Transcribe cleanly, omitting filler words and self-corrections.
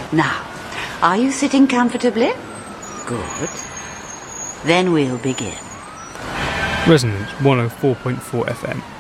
Now, are you sitting comfortably? Good. Then we'll begin. Resonance 104.4 FM.